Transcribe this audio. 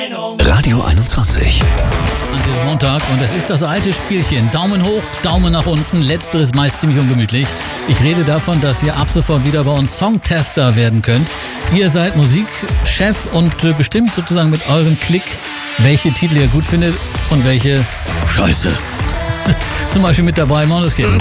Radio 21. An diesem Montag und es ist das alte Spielchen. Daumen hoch, Daumen nach unten. Letzteres meist ziemlich ungemütlich. Ich rede davon, dass ihr ab sofort wieder bei uns Songtester werden könnt. Ihr seid Musikchef und bestimmt sozusagen mit eurem Klick, welche Titel ihr gut findet und welche Scheiße. Zum Beispiel mit dabei Måneskin.